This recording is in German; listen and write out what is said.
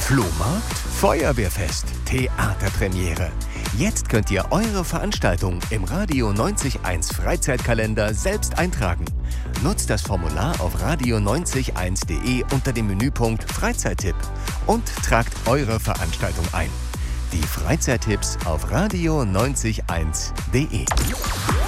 Flohmarkt, Feuerwehrfest, Theaterpremiere. Jetzt könnt ihr eure Veranstaltung im Radio 90.1 Freizeitkalender selbst eintragen. Nutzt das Formular auf radio901.de unter dem Menüpunkt Freizeittipp und tragt eure Veranstaltung ein. Die Freizeittipps auf radio901.de.